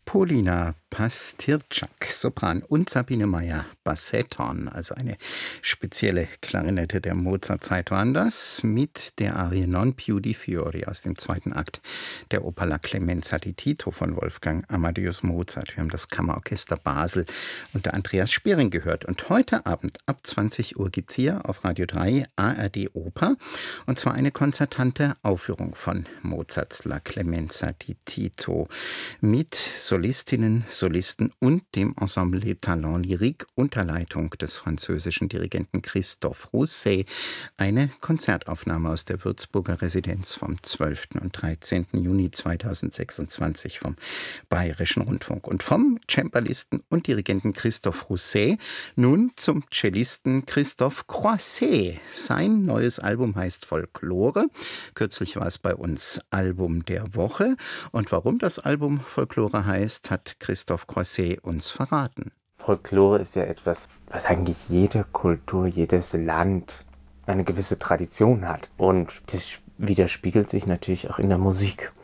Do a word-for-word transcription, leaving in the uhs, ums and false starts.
Polina Pastyrczak, Sopran, und Sabine Meyer, Bassetthorn, also eine spezielle Klarinette der Mozartzeit waren das, mit der Arie Non più di fiori aus dem zweiten Akt der Oper La Clemenza di Tito von Wolfgang Amadeus Mozart. Wir haben das Kammerorchester Basel unter Andreas Spiering gehört. Und heute Abend ab zwanzig Uhr gibt es hier auf Radio drei A R D Oper, und zwar eine konzertante Aufführung von Mozarts La Clemenza di Tito mit Solistinnen, Solisten und dem Ensemble Les Talents Lyriques unter Leitung des französischen Dirigenten Christophe Rousset. Eine Konzertaufnahme aus der Würzburger Residenz vom zwölften und dreizehnten Juni zweitausendsechsundzwanzig vom Bayerischen Rundfunk. Und vom Cembalisten und Dirigenten Christophe Rousset nun zum Cellisten Christophe Croisset. Sein neues Album heißt Folklore. Kürzlich war es bei uns Album der Woche. Und warum das Album Folklore heißt, hat Christophe Croisset uns verraten. Folklore ist ja etwas, was eigentlich jede Kultur, jedes Land eine gewisse Tradition hat. Und das widerspiegelt sich natürlich auch in der Musik.